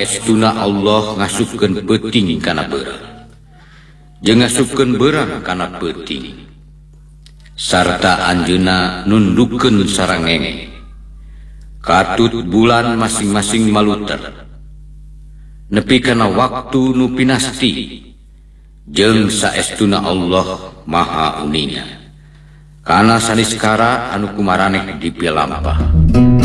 saestuna Allah ngasupkeun peuting kana beurang jeung ngasupkeun beurang kana peuting sarta anjeunna nundukkeun sarangenge katut bulan masing-masing maluter nepi kana waktu nu pinasti jeung saestuna Allah maha uninga kana saniskara anu kumaraneh dipie lampah.